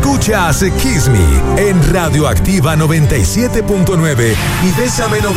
Escuchas Kiss Me en Radioactiva 97.9 y Bésame 97.4.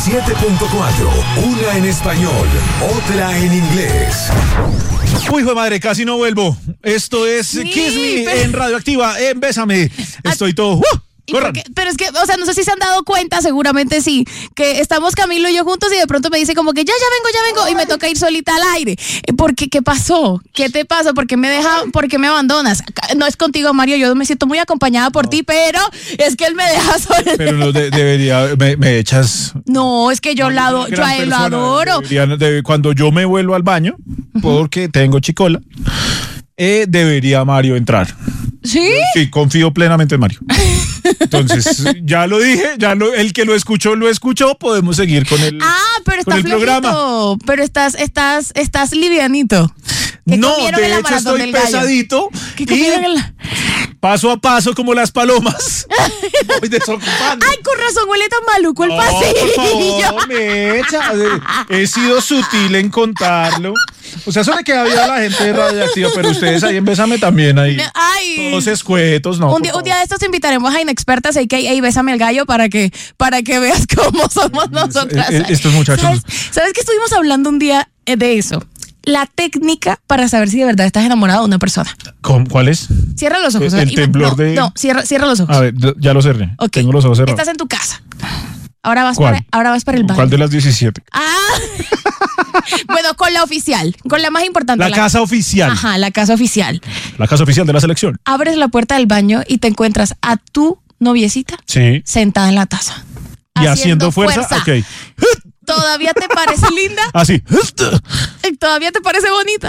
Una en español, otra en inglés. Uy, hijo de madre, casi no vuelvo. Esto es Kiss Me en Radioactiva, en Bésame. Estoy todo... Pero es que, o sea, no sé si se han dado cuenta, seguramente sí, que estamos Camilo y yo juntos y de pronto me dice como que ya vengo y me toca ir solita al aire. ¿Qué pasó? ¿Qué te pasa? ¿Por qué me abandonas? No es contigo, Mario, yo me siento muy acompañada por ti, pero es que él me deja sola. Pero no debería, me echas... No, es que yo a él lo adoro. Cuando yo me vuelvo al baño, porque tengo chicola, debería Mario entrar. ¿Sí? Sí, confío plenamente en Mario. Entonces, ya lo dije, el que lo escuchó, podemos seguir con el pero está flojito, programa. Pero estás livianito. No, de hecho estoy pesadito y paso a paso como las palomas. Voy desocupando. Ay, con razón huele tan maluco el pasillo. No, Mecha, he sido sutil en contarlo. O sea, eso le queda bien a la gente de Radioactiva, pero ustedes ahí en Bésame también ahí. Ay. Todos escuetos, ¿no? Un día de estos te invitaremos a Inexpertas, a.k.a. Bésame el gallo, para que veas cómo somos nosotras. Estos muchachos. ¿Sabes que estuvimos hablando un día de eso? La técnica para saber si de verdad estás enamorado de una persona. ¿Cuál es? Cierra los ojos. El temblor de... No, cierra los ojos. A ver, ya lo cerré. Okay. Tengo los ojos cerrados. Estás en tu casa. Ahora vas para el baño. ¿Cuál de las 17? Bueno, con la oficial, con la más importante. La casa oficial. Ajá, la casa oficial. La casa oficial de la selección. Abres la puerta del baño y te encuentras a tu noviecita sentada en la taza. Y haciendo fuerza. Ok. ¿Todavía te parece linda? Así. ¿Todavía te parece bonita?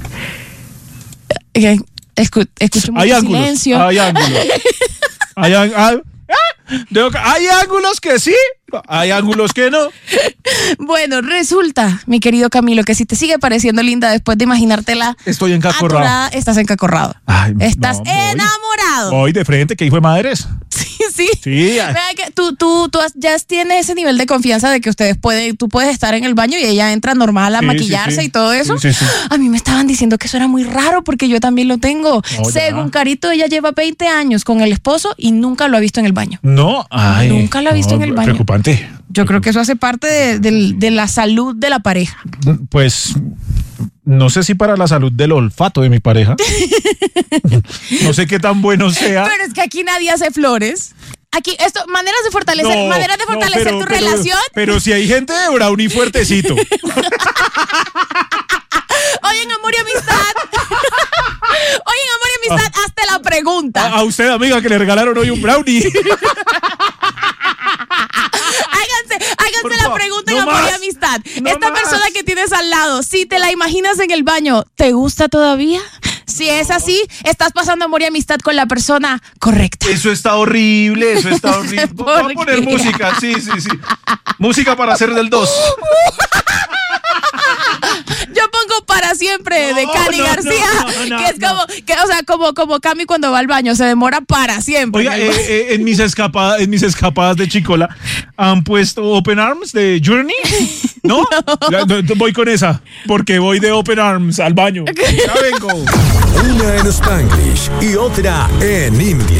Escucho mucho silencio. Hay ángulos. Hay ángulos que sí, hay ángulos que no. Bueno, resulta, mi querido Camilo, que si te sigue pareciendo linda después de imaginártela estoy encacorrado. Estás encacorrado. Ay, estás enamorado. Voy de frente, que hijo de madres. Sí. Vea que tú ya tienes ese nivel de confianza de que tú puedes estar en el baño y ella entra normal a maquillarse y todo eso. Sí. A mí me estaban diciendo que eso era muy raro porque yo también lo tengo. Según Carito, ella lleva 20 años con el esposo y nunca lo ha visto en el baño. No, nunca lo ha visto en el baño. Preocupante. Yo creo que eso hace parte de la salud de la pareja. Pues... no sé si para la salud del olfato de mi pareja. No sé qué tan bueno sea. Pero es que aquí nadie hace flores. Aquí, maneras de fortalecer tu relación. Pero si hay gente de brownie fuertecito. Oye, en Amor y Amistad. Hazte la pregunta. A usted, amiga, que le regalaron hoy un brownie. Háganse la pregunta en Amor y Amistad. Esta persona que tienes al lado, si te la imaginas en el baño, ¿te gusta todavía? Si es así, estás pasando Amor y Amistad con la persona correcta. Eso está horrible. Vamos a poner música, sí. Música para hacer del 2. Yo pongo Para Siempre de Cani García, que es como Cami cuando va al baño, se demora para siempre. Oiga, en mis escapadas de chicola han puesto Open Arms de Journey, ¿no? Voy con esa, porque voy de Open Arms al baño. Ya vengo. Una en Spanglish y otra en English.